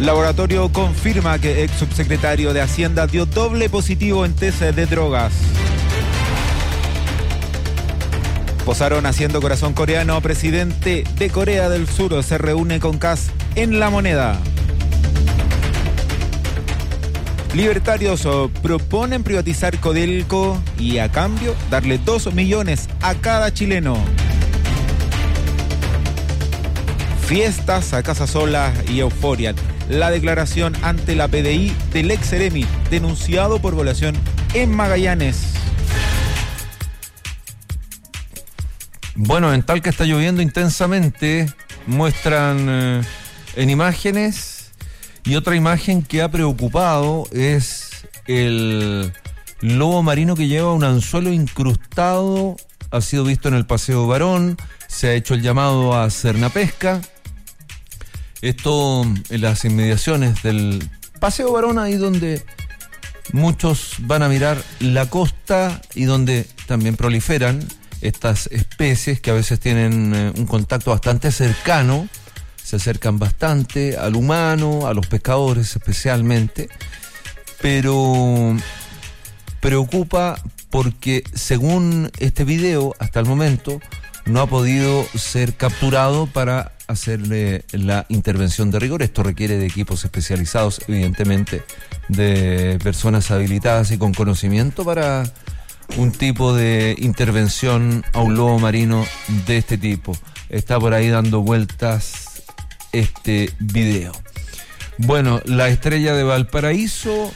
Laboratorio confirma que ex subsecretario de Hacienda dio doble positivo en test de drogas. Posaron haciendo corazón coreano. Presidente de Corea del Sur se reúne con Kass en La Moneda. Libertarios proponen privatizar Codelco y a cambio darle 2 millones a cada chileno. Fiestas a Casa Sola y euforia. La declaración ante la PDI del ex Seremi, denunciado por violación en Magallanes. Bueno, en Talca está lloviendo intensamente. Muestran en imágenes. Y otra imagen que ha preocupado es el lobo marino que lleva un anzuelo incrustado. Ha sido visto en el Paseo Barón. Se ha hecho el llamado a Cernapesca. Esto en las inmediaciones del Paseo Barón, ahí donde muchos van a mirar la costa y donde también proliferan estas especies que a veces tienen un contacto bastante cercano, se acercan bastante al humano, a los pescadores especialmente, pero preocupa porque según este video, hasta el momento, no ha podido ser capturado para hacerle la intervención de rigor. Esto requiere de equipos especializados, evidentemente, de personas habilitadas y con conocimiento para un tipo de intervención a un lobo marino de este tipo. Está por ahí dando vueltas este video. Bueno, la Estrella de Valparaíso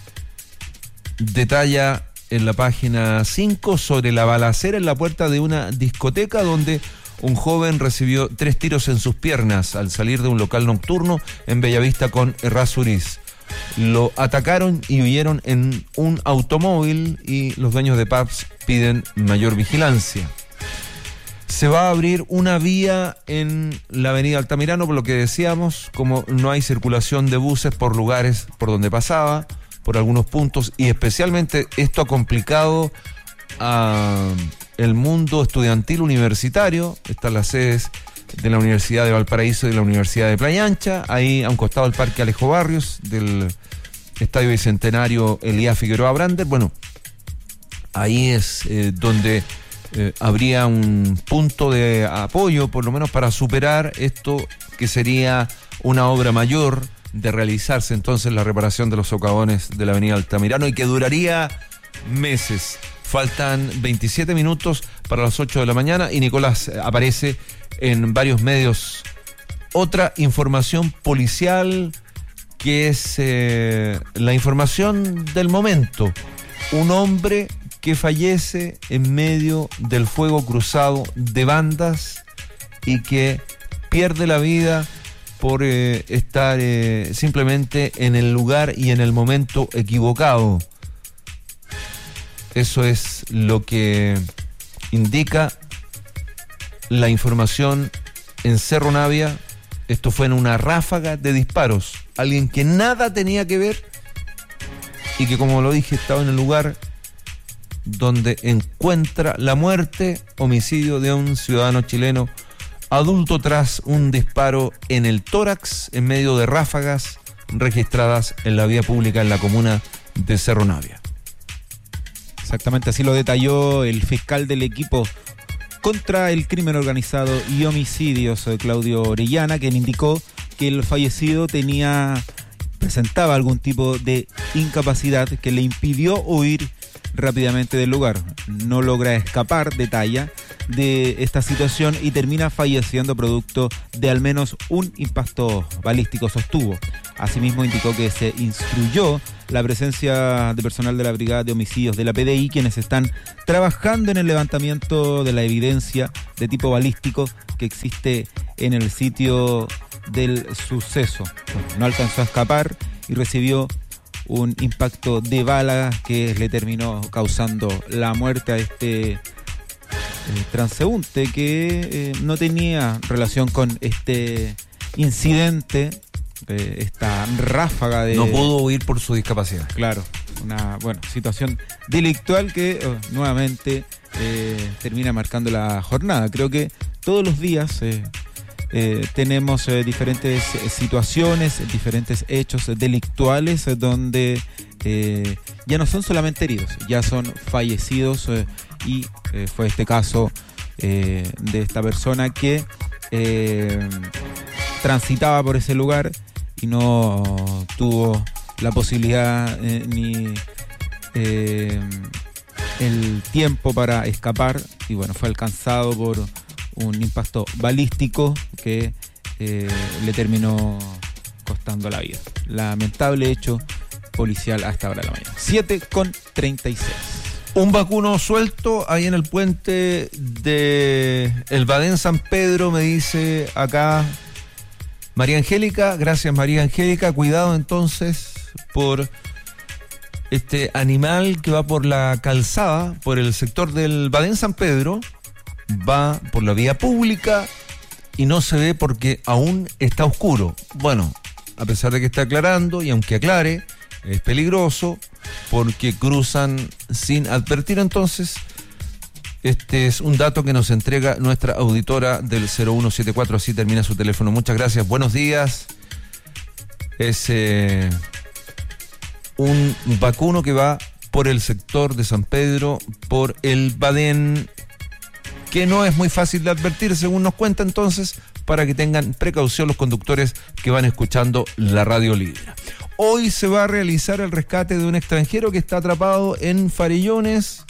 detalla en la página 5 sobre la balacera en la puerta de una discoteca donde un joven recibió 3 tiros en sus piernas al salir de un local nocturno en Bellavista con Errázuriz. Lo atacaron y huyeron en un automóvil y los dueños de pubs piden mayor vigilancia. Se va a abrir una vía en la avenida Altamirano, por lo que decíamos, como no hay circulación de buses por lugares por donde pasaba, por algunos puntos, y especialmente esto ha complicado a el mundo estudiantil universitario. Están las sedes de la Universidad de Valparaíso y de la Universidad de Playa Ancha, ahí a un costado del Parque Alejo Barrios, del Estadio Bicentenario Elías Figueroa Brander. Bueno, ahí es donde habría un punto de apoyo, por lo menos para superar esto que sería una obra mayor de realizarse entonces la reparación de los socavones de la avenida Altamirano y que duraría meses. Faltan 27 minutos para las 8 de la mañana y Nicolás aparece en varios medios. Otra información policial que es la información del momento. Un hombre que fallece en medio del fuego cruzado de bandas y que pierde la vida por estar simplemente en el lugar y en el momento equivocado. Eso es lo que indica la información en Cerro Navia. Esto fue en una ráfaga de disparos. Alguien que nada tenía que ver y que, como lo dije, estaba en el lugar donde encuentra la muerte, homicidio de un ciudadano chileno adulto tras un disparo en el tórax en medio de ráfagas registradas en la vía pública en la comuna de Cerro Navia. Exactamente, así lo detalló el fiscal del equipo contra el crimen organizado y homicidios, Claudio Orellana, quien indicó que el fallecido presentaba algún tipo de incapacidad que le impidió huir rápidamente del lugar. No logra escapar, detalla, de esta situación y termina falleciendo producto de al menos un impacto balístico, sostuvo. Asimismo indicó que se instruyó la presencia de personal de la Brigada de Homicidios de la PDI, quienes están trabajando en el levantamiento de la evidencia de tipo balístico que existe en el sitio del suceso. No alcanzó a escapar y recibió un impacto de bala que le terminó causando la muerte a este transeúnte que no tenía relación con este incidente, esta ráfaga de... No pudo huir por su discapacidad. Claro, una situación delictual que nuevamente termina marcando la jornada. Creo que todos los días tenemos diferentes situaciones, diferentes hechos delictuales donde ya no son solamente heridos, ya son fallecidos y fue este caso de esta persona que transitaba por ese lugar y no tuvo la posibilidad ni el tiempo para escapar y bueno, fue alcanzado por un impacto balístico que le terminó costando la vida. Lamentable hecho policial a esta hora de la mañana. 7:36. Un vacuno suelto ahí en el puente de El Badén San Pedro, me dice acá María Angélica. Gracias, María Angélica. Cuidado entonces por este animal que va por la calzada, por el sector del Badén San Pedro, va por la vía pública y no se ve porque aún está oscuro. Bueno, a pesar de que está aclarando y aunque aclare, es peligroso porque cruzan sin advertir. Entonces, este es un dato que nos entrega nuestra auditora del 0174, así termina su teléfono. Muchas gracias, buenos días. Es un vacuno que va por el sector de San Pedro, por el Badén, que no es muy fácil de advertir, según nos cuenta. Entonces, para que tengan precaución los conductores que van escuchando la radio Libra. Hoy se va a realizar el rescate de un extranjero que está atrapado en Farellones.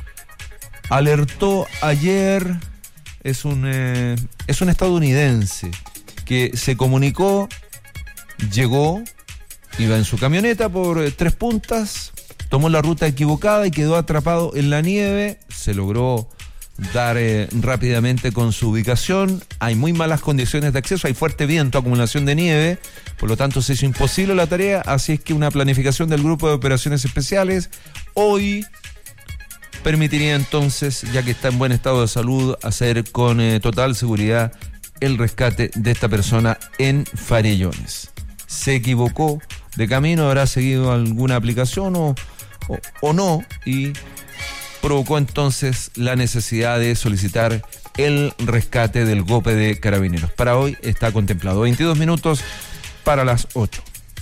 Alertó ayer, es un estadounidense que se comunicó, llegó, iba en su camioneta por Tres Puntas, tomó la ruta equivocada y quedó atrapado en la nieve. Se logró dar rápidamente con su ubicación. Hay muy malas condiciones de acceso, hay fuerte viento, acumulación de nieve, por lo tanto se hizo imposible la tarea, así es que una planificación del Grupo de Operaciones Especiales hoy permitiría entonces, ya que está en buen estado de salud, hacer con total seguridad el rescate de esta persona en Farellones. Se equivocó de camino, habrá seguido alguna aplicación o no, y provocó entonces la necesidad de solicitar el rescate del GOPE de Carabineros. Para hoy está contemplado 22 minutos para las 8.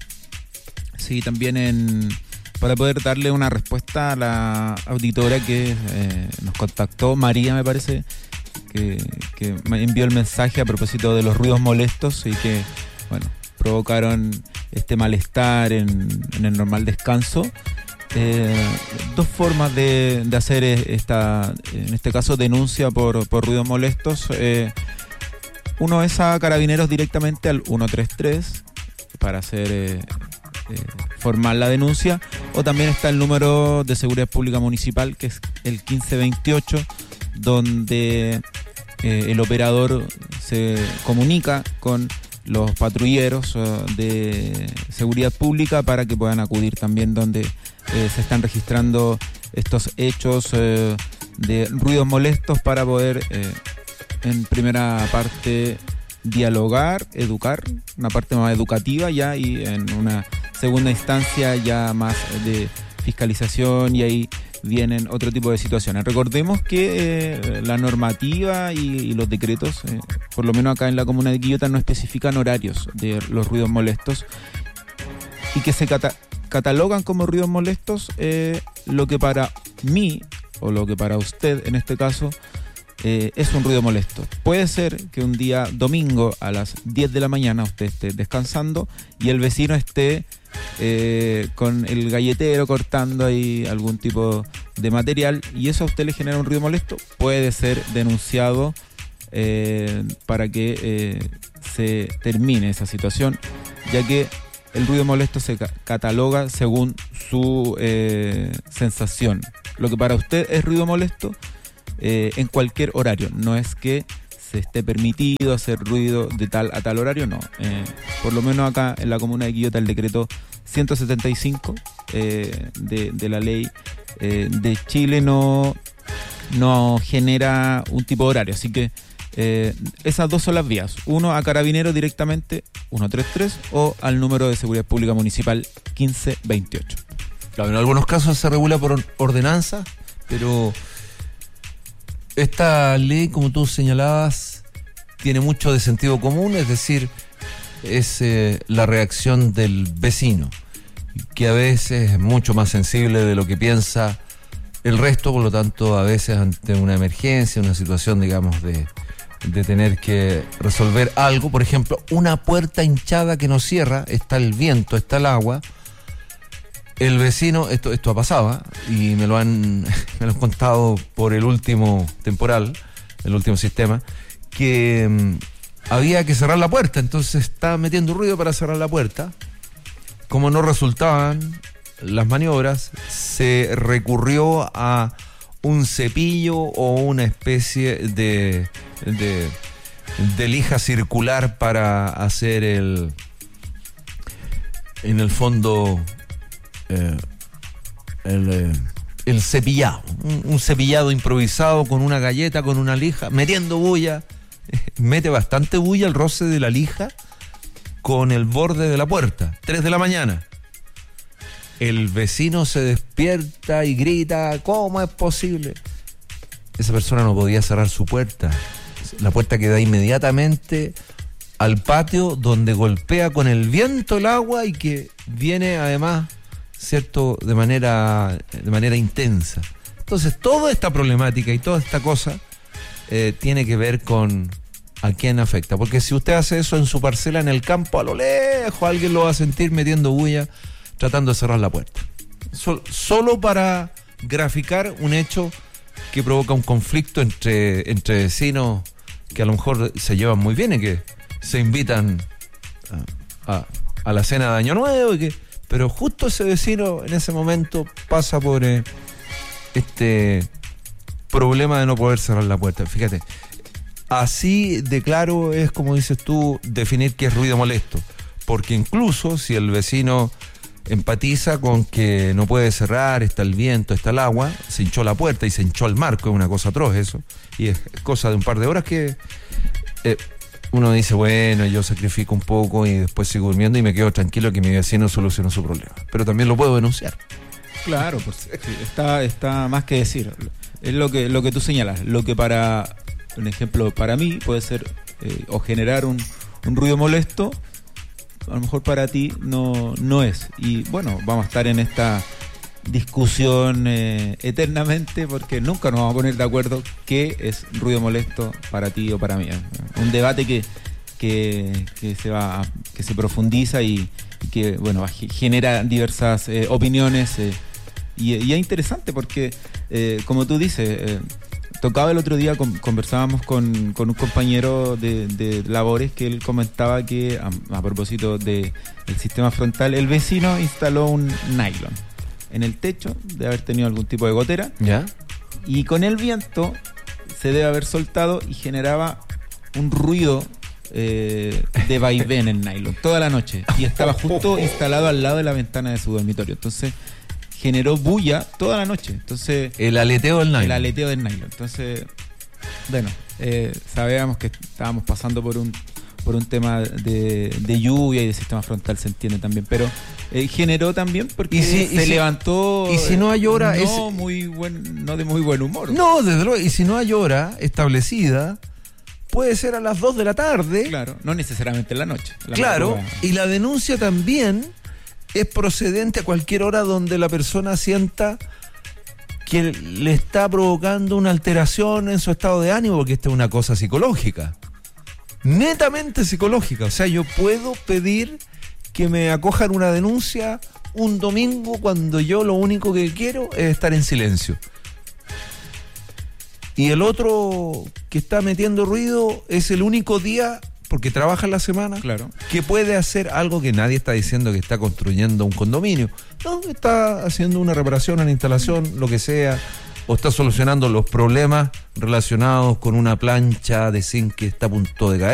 Sí, también para poder darle una respuesta a la auditora que nos contactó, María me parece, que me envió el mensaje a propósito de los ruidos molestos y que, bueno, provocaron este malestar en el normal descanso. Dos formas de hacer esta, en este caso, denuncia por ruidos molestos. Uno es a Carabineros directamente al 133 para hacer formal la denuncia, o también está el número de Seguridad Pública Municipal, que es el 1528, donde el operador se comunica con los patrulleros de seguridad pública para que puedan acudir también donde se están registrando estos hechos de ruidos molestos para poder en primera parte dialogar, educar, una parte más educativa ya, y en una segunda instancia ya más de fiscalización, y ahí vienen otro tipo de situaciones. Recordemos que la normativa y los decretos, por lo menos acá en la comuna de Quillota, no especifican horarios de los ruidos molestos, y que se catalogan como ruidos molestos lo que para mí, o lo que para usted en este caso, es un ruido molesto. Puede ser que un día domingo a las 10 de la mañana usted esté descansando y el vecino esté con el galletero cortando ahí algún tipo de material, y eso a usted le genera un ruido molesto. Puede ser denunciado para que se termine esa situación, ya que el ruido molesto se cataloga según su sensación. Lo que para usted es ruido molesto en cualquier horario, no es que se esté permitido hacer ruido de tal a tal horario, no. Por lo menos acá en la comuna de Quillota el decreto 175 de la ley de Chile no genera un tipo de horario, así que esas dos son las vías: uno a Carabineros directamente 133 o al número de Seguridad Pública Municipal 1528. Claro, en algunos casos se regula por ordenanza, pero esta ley, como tú señalabas, tiene mucho de sentido común, es decir, es la reacción del vecino, que a veces es mucho más sensible de lo que piensa el resto, por lo tanto, a veces ante una emergencia, una situación, digamos, de tener que resolver algo, por ejemplo, una puerta hinchada que no cierra, está el viento, está el agua, el vecino, esto ha pasado, y me lo han contado por el último temporal, el último sistema, que había que cerrar la puerta, entonces estaba metiendo ruido para cerrar la puerta. Como no resultaban las maniobras, se recurrió a un cepillo o una especie de lija circular para hacer en el fondo el cepillado, un cepillado improvisado con una galleta, con una lija, metiendo bulla. Mete bastante bulla el roce de la lija con el borde de la puerta. 3 de la mañana. El vecino se despierta y grita, ¿cómo es posible? Esa persona no podía cerrar su puerta. La puerta que da inmediatamente al patio, donde golpea con el viento el agua y que viene además, ¿cierto?, de manera intensa. Entonces, toda esta problemática y toda esta cosa tiene que ver con a quién afecta. Porque si usted hace eso en su parcela, en el campo, a lo lejos, alguien lo va a sentir metiendo bulla, tratando de cerrar la puerta. Solo para graficar un hecho que provoca un conflicto entre vecinos que a lo mejor se llevan muy bien y que se invitan a la cena de Año Nuevo, pero justo ese vecino en ese momento pasa por este problema de no poder cerrar la puerta. Fíjate, así de claro es, como dices tú, definir qué es ruido molesto, porque incluso si el vecino empatiza con que no puede cerrar, está el viento, está el agua, se hinchó la puerta y se hinchó el marco, es una cosa atroz eso, y es cosa de un par de horas que uno dice, bueno, yo sacrifico un poco y después sigo durmiendo y me quedo tranquilo que mi vecino solucionó su problema, pero también lo puedo denunciar. Claro, pues, sí, está más que decir. Es lo que tú señalas, lo que para un ejemplo para mí puede ser o generar un ruido molesto, a lo mejor para ti no es. Y bueno, vamos a estar en esta discusión eternamente, porque nunca nos vamos a poner de acuerdo qué es ruido molesto para ti o para mí. Un debate que se profundiza y que bueno genera diversas opiniones y es interesante porque como tú dices, tocaba el otro día, conversábamos con un compañero de labores que él comentaba que a propósito del sistema frontal, el vecino instaló un nylon en el techo, de haber tenido algún tipo de gotera, ¿ya? Y con el viento se debe haber soltado y generaba un ruido de vaivén en nylon toda la noche, y estaba justo instalado al lado de la ventana de su dormitorio, entonces generó bulla toda la noche. Entonces el aleteo del nylon. El aleteo del nylon. Entonces, bueno, sabíamos que estábamos pasando por un tema de lluvia y de sistema frontal, se entiende también, pero generó también porque se levantó. Y si no hay hora, no de muy buen humor. No, desde luego. Y si no hay hora establecida, puede ser a las 2 de la tarde. Claro, no necesariamente en la noche. Claro, y la denuncia también es procedente a cualquier hora donde la persona sienta que le está provocando una alteración en su estado de ánimo, porque esta es una cosa psicológica, netamente psicológica. O sea, yo puedo pedir que me acojan una denuncia un domingo cuando yo lo único que quiero es estar en silencio. Y el otro que está metiendo ruido es el único día, porque trabaja en la semana, claro, que puede hacer algo que nadie está diciendo que está construyendo un condominio. No, está haciendo una reparación, una instalación, lo que sea, o está solucionando los problemas relacionados con una plancha de zinc que está a punto de caer.